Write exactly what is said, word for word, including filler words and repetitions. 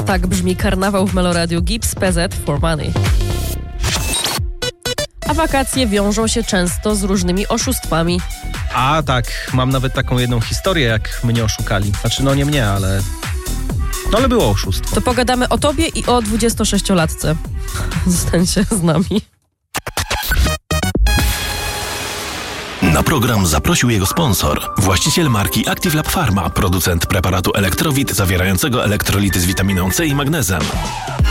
Tak brzmi karnawał w Meloradiu Gibbs P Z for Money. A wakacje wiążą się często z różnymi oszustwami. A tak, mam nawet taką jedną historię, jak mnie oszukali. Znaczy, no nie mnie, ale... No ale było oszustwo. To pogadamy o tobie i o dwudziestosześciolatce. Zostańcie z nami. Na program zaprosił jego sponsor, właściciel marki Active Lab Pharma, producent preparatu Elektrowit zawierającego elektrolity z witaminą C i magnezem.